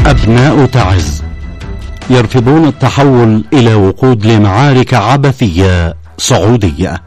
أبناء تعز يرفضون التحول إلى وقود لمعارك عبثية سعودية.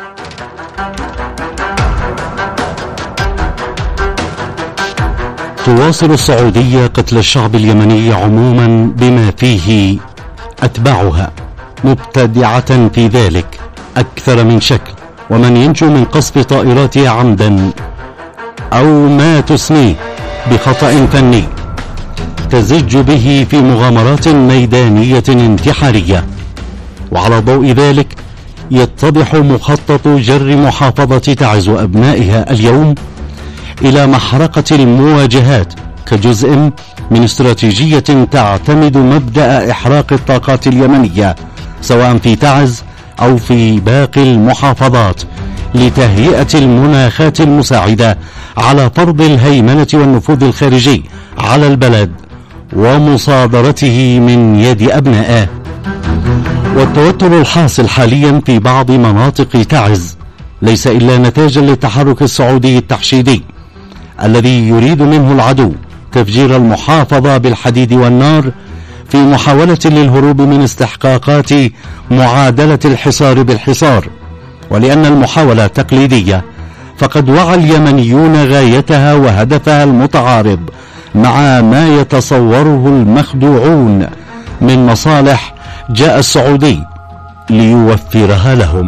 تواصل السعودية قتل الشعب اليمني عموما بما فيه أتباعها، مبتدعة في ذلك أكثر من شكل، ومن ينجو من قصف طائراتها عمدا أو ما تسميه بخطأ فني تزج به في مغامرات ميدانية انتحارية. وعلى ضوء ذلك يتضح مخطط جر محافظة تعز وأبنائها اليوم إلى محرقة المواجهات كجزء من استراتيجية تعتمد مبدأ إحراق الطاقات اليمنية سواء في تعز أو في باقي المحافظات، لتهيئة المناخات المساعدة على فرض الهيمنة والنفوذ الخارجي على البلد ومصادرته من يد أبنائه. والتوتر الحاصل حاليا في بعض مناطق تعز ليس إلا نتاجا للتحرك السعودي التحشيدي الذي يريد منه العدو تفجير المحافظة بالحديد والنار في محاولة للهروب من استحقاقات معادلة الحصار بالحصار. ولأن المحاولة تقليدية، فقد وعى اليمنيون غايتها وهدفها المتعارض مع ما يتصوره المخدوعون من مصالح جاء السعودي ليوفرها لهم.